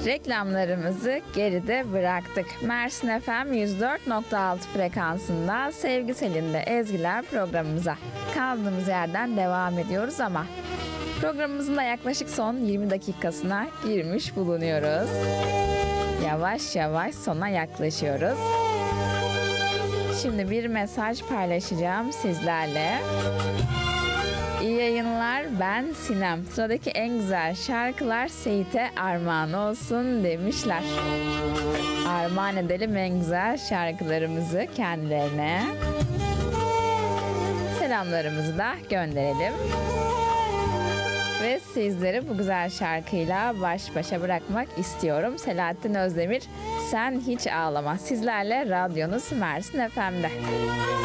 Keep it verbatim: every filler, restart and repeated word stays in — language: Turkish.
Reklamlarımızı geride bıraktık. Mersin F M yüz dört nokta altı frekansında Sevgi Selin'de Ezgiler programımıza kaldığımız yerden devam ediyoruz ama programımızın da yaklaşık son yirmi dakikasına girmiş bulunuyoruz. Yavaş yavaş sona yaklaşıyoruz. Şimdi bir mesaj paylaşacağım sizlerle. İyi yayınlar, ben Sinem. Sıradaki en güzel şarkılar Seyit'e armağan olsun demişler. Armağan edelim en güzel şarkılarımızı kendilerine. Selamlarımızı da gönderelim. Ve sizleri bu güzel şarkıyla baş başa bırakmak istiyorum. Selahattin Özdemir, Sen Hiç Ağlama. Sizlerle radyonuz Mersin F M'de.